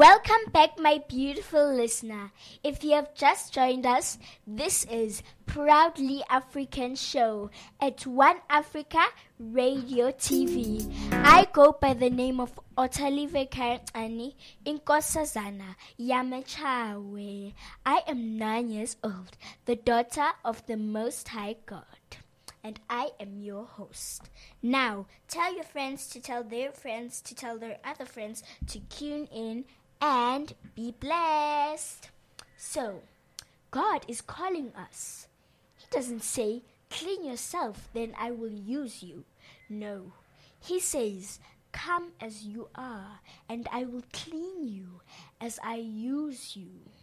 Welcome back, my beautiful listener. If you have just joined us, this is Proudly African Show at One Africa Radio TV. I go by the name of Otalive Karitani Inkosazana Yamechawe. I am 9 years old, the daughter of the Most High God. And I am your host. Now, tell your friends to tell their friends to tell their other friends to tune in and be blessed. So, God is calling us. He doesn't say, clean yourself, then I will use you. No, He says, come as you are, and I will clean you as I use you.